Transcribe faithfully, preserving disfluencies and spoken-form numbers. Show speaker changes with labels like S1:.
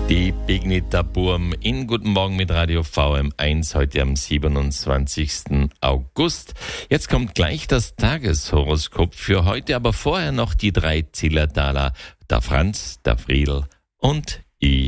S1: Die Bigniter Burm in Guten Morgen mit Radio V M eins heute am siebenundzwanzigsten August. Jetzt kommt gleich das Tageshoroskop für heute, aber vorher noch die drei Zillertaler, der Franz, der Friedl und ich.